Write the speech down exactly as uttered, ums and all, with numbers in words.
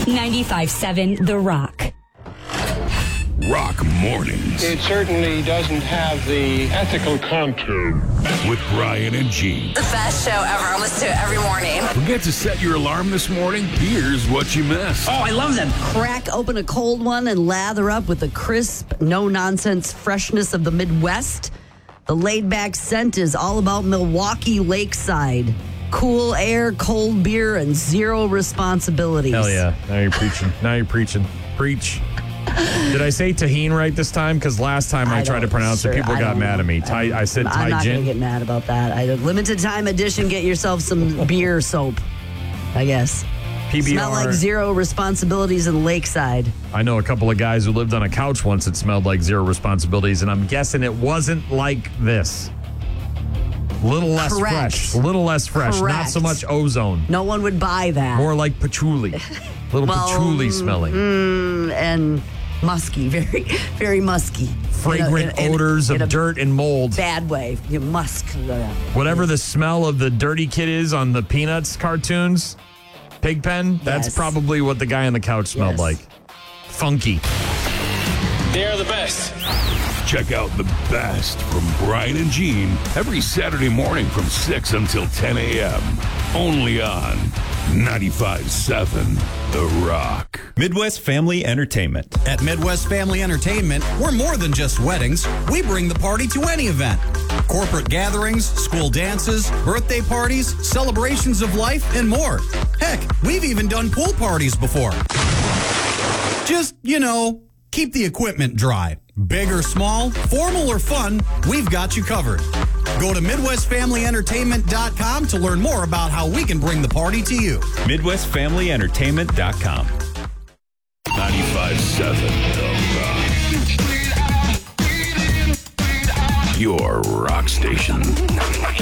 ninety-five seven The Rock. Rock Mornings. It certainly doesn't have the ethical content. With Brian and Gene. The best show ever. I listen to it every morning. Forget to set your alarm this morning? Here's what you missed. Oh, I love them. Crack open a cold one and lather up with the crisp, no-nonsense freshness of the Midwest. The laid-back scent is all about Milwaukee Lakeside. Cool air, cold beer, and zero responsibilities. Hell yeah. Now you're preaching. Now you're preaching. Preach. Did I say Tahine right this time? Because last time I, I tried to pronounce sure, it, people I got don't mad know. at me. Thai, I said I'm not Thai going to gin. get mad about that. I limited time edition, get yourself some beer soap, I guess. P B R. Smell like zero responsibilities in Lakeside. I know a couple of guys who lived on a couch once that smelled like zero responsibilities, and I'm guessing it wasn't like this. Little less Correct. fresh. A little less fresh. Correct. Not so much ozone. No one would buy that. More like patchouli. Little Well, patchouli smelling. Mm, and musky, very, very musky. Fragrant In a- in- odors in of a dirt and mold. Bad way. You musk. Whatever the smell of the dirty kid is on the Peanuts cartoons, Pigpen, that's Yes. probably what the guy on the couch smelled Yes. like. Funky. They're the best. Check out the best from Brian and Gene every Saturday morning from six until ten a.m. Only on ninety-five seven The Rock. Midwest Family Entertainment. At Midwest Family Entertainment, we're more than just weddings. We bring the party to any event. Corporate gatherings, school dances, birthday parties, celebrations of life, and more. Heck, we've even done pool parties before. Just, you know, keep the equipment dry. Big or small, formal or fun, we've got you covered. Go to Midwest Family Entertainment dot com to learn more about how we can bring the party to you. Midwest Family Entertainment dot com. ninety-five seven The Rock. Your rock station.